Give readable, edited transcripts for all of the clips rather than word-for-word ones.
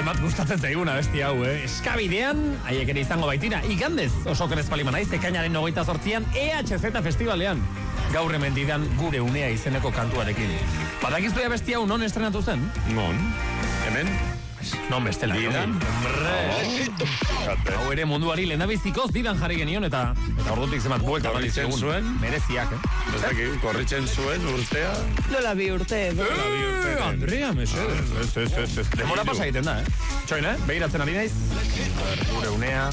zenbat gustatzen zaiguna besti hau, Eskabidean, haiek ere izango baitira, igandez, oso kerezpalima naiz, ekainaren 28an, EHZ Festivalean. Gaur hemen didan gure unea izeneko kantuarekin. Badakizu besti hau non estrenatu zen? Non, hemen? Non bestela. Didan? Hau ere munduari lehendabizikoz didan jarri genion eta ordutik zemat buelta bali zuen? Mereziak, Ez dakit, korritzen zuen urtea? Nola bi urte, Andrea, mesedez. Ez. Demora pasa egiten da, Txoin, begiratzen ari naiz. Gure unea.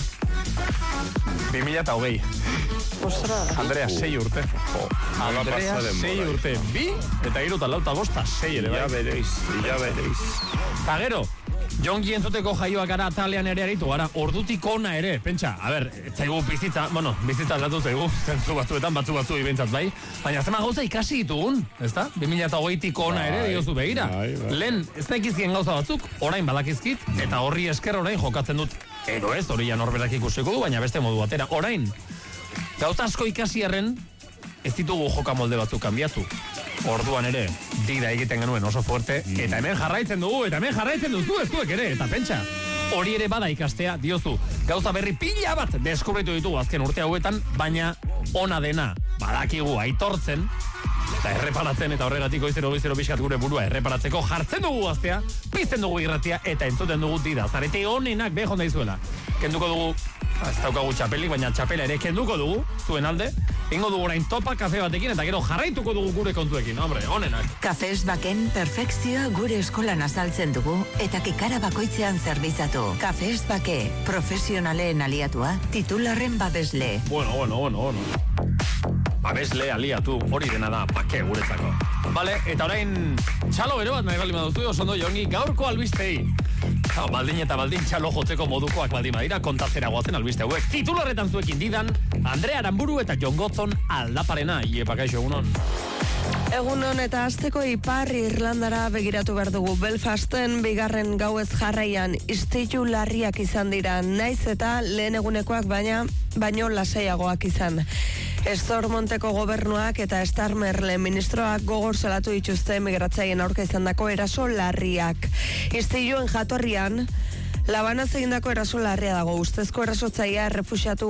2020. Ostras. Andrea, 6 urte. Andrea, 6 urte. 2 eta 3 eta 4 eta 5 eta 6 ere, bai. Ja bereiz. Eta gero, jongi entzuteko jaioak gara atalean ere aritu gara, ordutik ona ere, pentsa, zaigu bizitza aldatu zaigu, zentzu batzuetan, batzu ibentzat bai, baina zema gauza ikasi ditugun, ezta? 2008tik ona ere, diozu begira. Lehen, ez dakizkien gauza batzuk, orain badakizkit, eta horri esker orain jokatzen dut, edo ez, hori ja norberak ikusiko du, baina beste modu batera, orain, gauza asko ikasi erren, ez ditugu joka molde batzuk kanbiatu. Orduan ere, dira egiten genuen oso fuerte, eta hemen jarraitzen dugu, eta hemen jarraitzen duzu ez duek ere, eta pentsa. Hori ere bada ikastea, diozu, gauza berri pila bat deskubritu ditugu azken urte hauetan, baina ona dena badakigu aitortzen, eta erreparatzen, eta horregatik goizero pixkat gure burua erreparatzeko jartzen dugu gaztea, pizten dugu irratia, eta entzuten dugu dira. Zarete honenak behon daizuela. Kenduko dugu, ez daukagu txapelik, baina txapela ere kenduko dugu, zuen alde, ingo dugu orain topa kafe batekin, eta gero jarraituko dugu gure kontuekin, hombre, honenak. Kafes Baken perfekzioa gure eskolan azaltzen dugu, eta kikara bakoitzean zerbitzatu. Kafes Bake, profesionalen aliatua, titularren babesle. Bueno. Babesle aliatu, hori dena da, bake guretzako. Bale, eta orain, txalo bero bat nahi baldin baduzu, oso ondo jongi, gaurko albistei. Baldin eta baldin txalo jotzeko modukoak baldin badira, kontatzera goazen albiste hauek. Titularretan zuekin didan, Andrea Aramburu eta Jon Gotzon aldaparena. Iepa, kaixo, egunon. Egunon eta asteko Ipar Irlandara begiratu behar dugu. Belfasten bigarren gauez jarraian istilu larriak izan dira, naiz eta lehen egunekoak baino lasaiagoak izan. Estormonteko gobernuak eta Starmerle ministroak gogor salatu dituzte migratzaien aurka izandako eraso larriak. Istiluen jatorrian, Labanaz egindako eraso larria dago, ustezko erasotzailea errefuxiatu